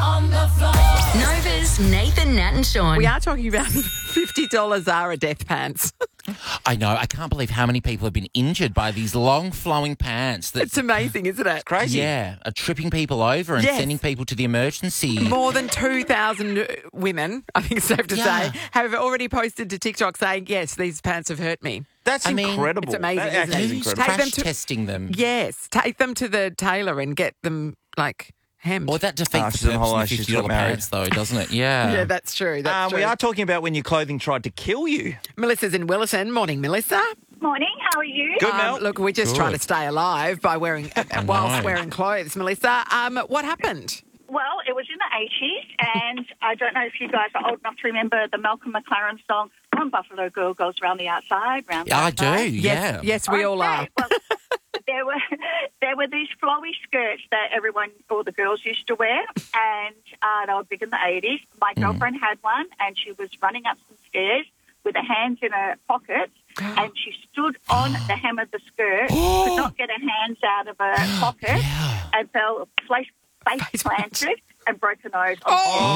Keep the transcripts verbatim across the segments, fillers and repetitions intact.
on the floor. Nova's Nathan, Nat and Sean. We are talking about fifty dollars Zara death pants. I know. I can't believe how many people have been injured by these long flowing pants. That, It's amazing, isn't it? Crazy. yeah, are tripping people over and Yes. sending people to the emergency. More than two thousand women, I think it's safe to Yeah. say, have already posted to TikTok saying, yes, these pants have hurt me. That's I mean, incredible. it's amazing, That isn't actually it? is Who's incredible. Take them crash to- testing them? Yes, take them to the tailor and get them, like, hemmed. Well, that defeats Oh, the she's on purpose of holiday, the she's fifty got dollars married. pants, though, doesn't it? Yeah. yeah, that's true. That's Um, true. we are talking about when your clothing tried to kill you. Melissa's in Williston. Morning, Melissa. Morning, how are you? Good, Um, Mel. look, we're just Good. trying to stay alive by wearing, uh, whilst know. wearing clothes. Melissa, um, what happened? Well, it was in the eighties, and I don't know if you guys are old enough to remember the Malcolm McLaren song, One Buffalo Girl Goes Round the Outside, Round the Yeah, I Outside. do, Yes, yeah. yes, we all are. Okay, well, there were there were these flowy skirts that everyone, all the girls used to wear, and uh, they were big in the eighties. My girlfriend had one, and she was running up some stairs with her hands in her pockets, and she stood on the hem of the skirt, could not get her hands out of her pocket, and fell face, face planted and broke her nose. on the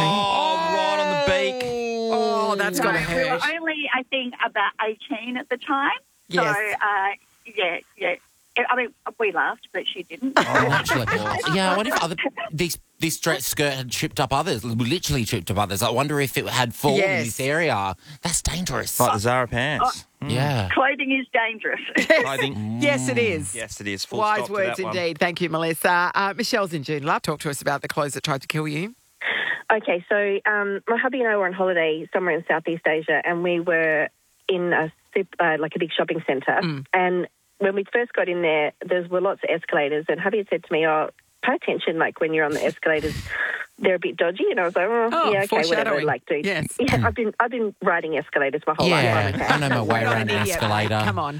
Oh, right on the beak. Oh, that's got to So we were hurt. only, I think, about eighteen at the time. Yes. So, uh, yeah, yeah. I mean, we laughed, but she didn't. Oh, actually, yeah. I wonder if other these this dress skirt had tripped up others, literally tripped up others. I wonder if it had fallen Yes. in this area. That's dangerous. Like the Zara pants. Yeah. Clothing is dangerous. I think. Yes, it is. Yes, it is. Full Wise stop to words that one. indeed. Thank you, Melissa. Uh, Michelle's in Joondalup. Talk to us about the clothes that tried to kill you. Okay, so um, my hubby and I were on holiday somewhere in Southeast Asia, and we were in a sup- uh, like a big shopping centre. Mm. And when we first got in there, there were lots of escalators, and hubby had said to me, "Oh, pay attention, like when you're on the escalators, they're a bit dodgy." And I was like, "Oh, Oh, yeah, okay, whatever." foreshadowing. Like, dude, Yes. yeah, I've been I've been riding escalators my whole life. I'm okay. Yeah, I know my way Not around an idiot, mate. escalator. Come on.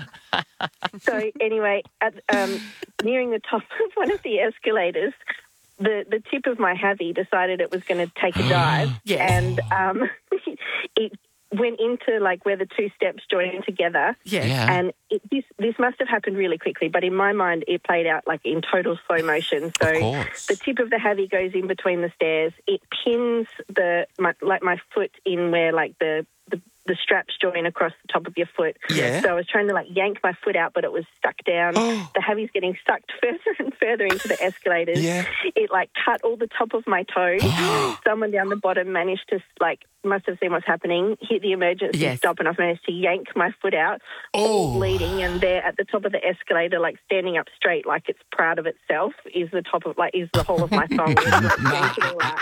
So anyway, at, um, nearing the top of one of the escalators, the, the tip of my havy decided it was going to take a dive, Yes. and um, it went into like where the two steps join together. Yeah. Yeah. And it, this this must have happened really quickly, but in my mind, it played out like in total slow motion. So Of course. the tip of the havy goes in between the stairs. It pins the my, like my foot in where like the, the the straps join across the top of your foot. Yeah. So I was trying to like yank my foot out, but it was stuck down. The havy's getting sucked further and further into the escalators. Yeah. It like cut all the top of my toes. Someone down the bottom managed to like must have seen what's happening, hit the emergency Yes. stop, and I've managed to yank my foot out, all bleeding, and there at the top of the escalator, like standing up straight, like it's proud of itself, is the top of like is the whole of my thong. It's, like, yanking it all out.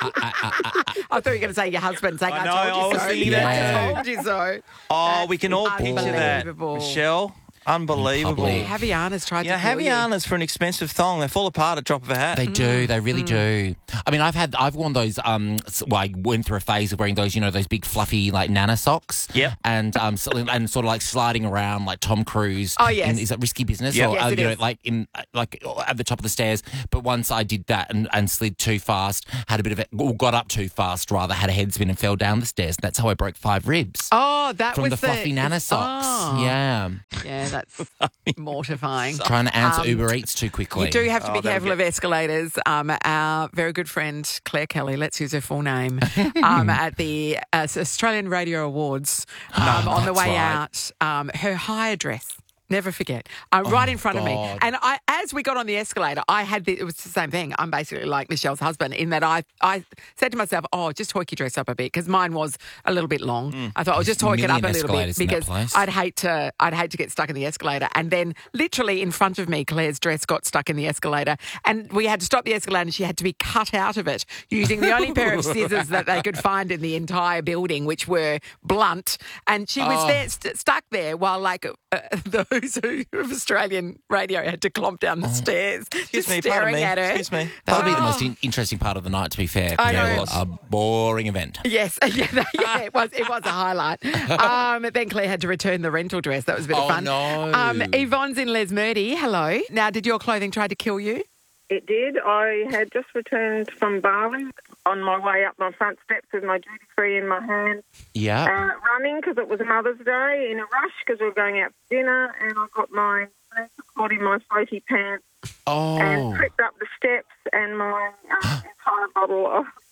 I thought you were going to say your husband saying, I I, know, told you I was so. thinking that I too. told you so. Oh, we can all picture that. Unbelievable. Michelle, unbelievable. Public. Haviana's tried Yeah, to kill you. Havianas for an expensive thong. They fall apart at drop of a hat. They do. They really do. I mean, I've had, I've worn those. Um, s- well, I went through a phase of wearing those, you know, those big fluffy like Nana socks. Yep. And um, so, and sort of like sliding around like Tom Cruise. Oh, yes. In, is that Risky Business? Yep. Or, Yes, uh, it you know, is. like in like at the top of the stairs. But once I did that and, and slid too fast, had a bit of it, or got up too fast rather, had a head spin and fell down the stairs. That's how I broke five ribs. Oh, that From was the fluffy Nana socks. Oh. Yeah. Yeah, that's mortifying. Trying to answer Um, Uber Eats too quickly. You do have to be Oh, that'll careful get- of escalators. Um, our very good friend Claire Kelly, let's use her full name, um, at the uh, Australian Radio Awards um, on the that's way right. out, um, her high dress. Never forget. Uh, right in front of me. God. And I, as we got on the escalator, I had the, it was the same thing. I'm basically like Michelle's husband in that I, I said to myself, oh, just hoik your dress up a bit because mine was a little bit long. I thought, I'll just hoik it up a Million little bit escalators in that because place. I'd hate to, I'd hate to get stuck in the escalator. And then literally in front of me, Claire's dress got stuck in the escalator and we had to stop the escalator and she had to be cut out of it using the only pair of scissors that they could find in the entire building, which were blunt. And she was Oh. there, st- stuck there while like uh, those who of Australian radio had to clomp down the stairs, Excuse just me, pardon staring me. at her. Excuse me. That would be the most in- interesting part of the night, to be fair. 'cause I know. It was a boring event. Yes, yeah, that- yeah, it was. It was a highlight. Um, then Claire had to return the rental dress. That was a bit of Oh, fun. no. Um, Yvonne's in Lesmurdy. Hello. Now, did your clothing try to kill you? It did. I had just returned from Bali on my way up my front steps with my duty free in my hand, Yeah. uh, running because it was Mother's Day, in a rush because we were going out for dinner, and I got my legs caught in my floaty pants and Oh. tripped up the steps, and my uh, entire bottle of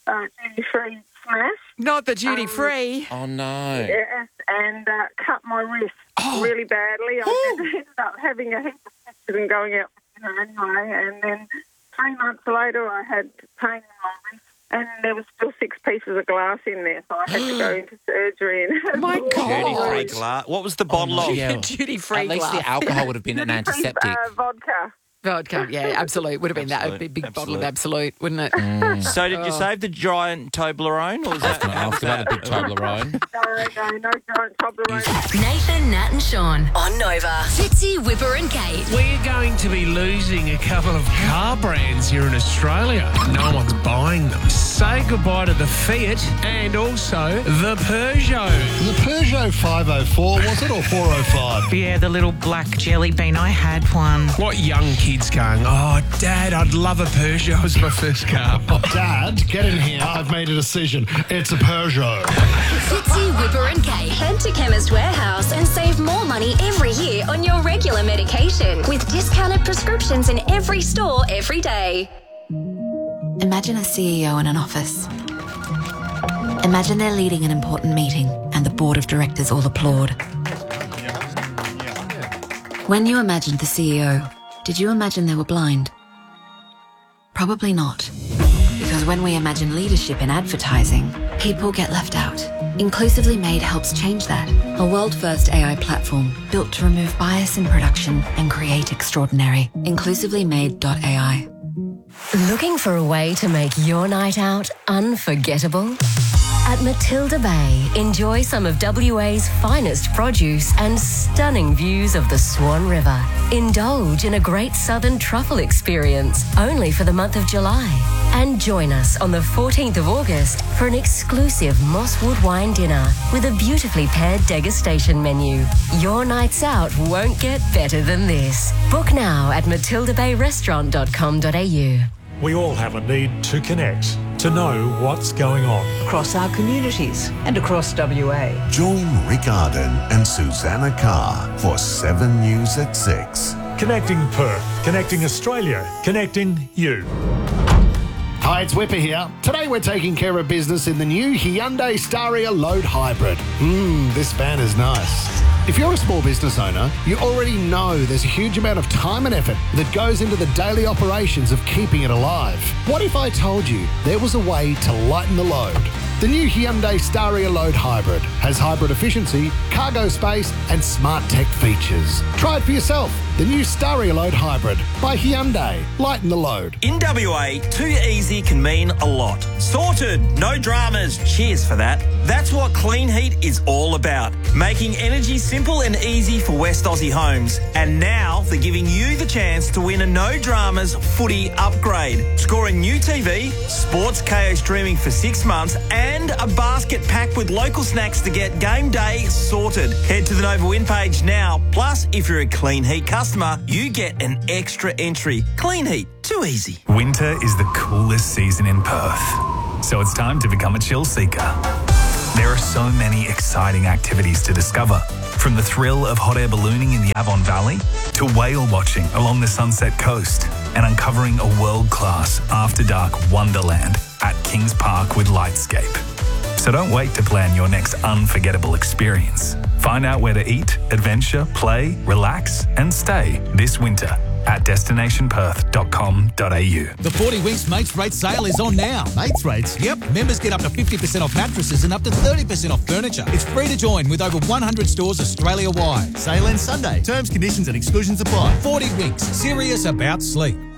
uh, duty-free smash. Not the duty free. Oh, no. Yes, and uh, cut my wrist Oh. really badly. I ended up having a heap of stitches and going out for dinner anyway. And then three months later, I had pain in my wrist, and there was still six pieces of glass in there, so I had to go into surgery. And My God. Duty-free glass. What was the bottle no. of? Yeah. Duty free. At least the alcohol would have been an antiseptic. Uh, vodka. Vodka, yeah, absolute. Would have been that a Absolute, big, big bottle of absolute. absolute, wouldn't it? So did you save the giant Toblerone? Or was that, Can I ask about the big Toblerone? No, no, no giant Toblerone. Nathan, Nat and Sean on Nova. Fitzy, Whipper and Kate. We're going to be losing a couple of car brands here in Australia. No one's buying them. Say goodbye to the Fiat and also the Peugeot. The Peugeot five oh four, was it, or four oh five? Yeah, the little black jelly bean. I had one. What young kids going, oh, Dad, I'd love a Peugeot as my first car. Dad, get in here. I've made a decision. It's a Peugeot. Fitzy, Whipper and Kate. Head to Chemist Warehouse and save more money every year on your regular medication with discounted prescriptions in every store every day. Imagine a C E O in an office. Imagine they're leading an important meeting and the board of directors all applaud. When you imagined the C E O, did you imagine they were blind? Probably not. Because when we imagine leadership in advertising, people get left out. Inclusively Made helps change that. A world-first A I platform built to remove bias in production and create extraordinary. inclusively made dot A I. Looking for a way to make your night out unforgettable? At Matilda Bay, enjoy some of W A's finest produce and stunning views of the Swan River. Indulge in a great southern truffle experience only for the month of July. And join us on the fourteenth of August for an exclusive Mosswood wine dinner with a beautifully paired degustation menu. Your nights out won't get better than this. Book now at matilda bay restaurant dot com dot a u. We all have a need to connect, to know what's going on. Across our communities and across W A. Join Rick Arden and Susanna Carr for seven News at six. Connecting Perth, connecting Australia, connecting you. Hi, it's Whipper here. Today we're taking care of business in the new Hyundai Staria Load Hybrid. Mmm, this van is nice. If you're a small business owner, you already know there's a huge amount of time and effort that goes into the daily operations of keeping it alive. What if I told you there was a way to lighten the load? The new Hyundai Staria Load Hybrid has hybrid efficiency, cargo space and smart tech features. Try it for yourself. The new Staria Load Hybrid by Hyundai. Lighten the load. In W A, too easy can mean a lot. Sorted, no dramas, cheers for that. That's what Clean Heat is all about. Making energy simple and easy for West Aussie homes. And now they're giving you the chance to win a no dramas footy upgrade. Score a new T V, sports K O streaming for six months and a basket packed with local snacks to get game day sorted. Head to the Nova Win page now. Plus, if you're a Clean Heat customer, you get an extra entry. Clean Heat, too easy. Winter is the coolest season in Perth, so it's time to become a chill seeker. There are so many exciting activities to discover, from the thrill of hot air ballooning in the Avon Valley to whale watching along the Sunset Coast and uncovering a world-class after-dark wonderland at Kings Park with Lightscape. So don't wait to plan your next unforgettable experience. Find out where to eat, adventure, play, relax and stay this winter at destination perth dot com dot a u. The forty Winks Mates Rate sale is on now. Mates Rates? Yep. Members get up to fifty percent off mattresses and up to thirty percent off furniture. It's free to join with over one hundred stores Australia-wide. Sale ends Sunday. Terms, conditions and exclusions apply. forty Winks. Serious about sleep.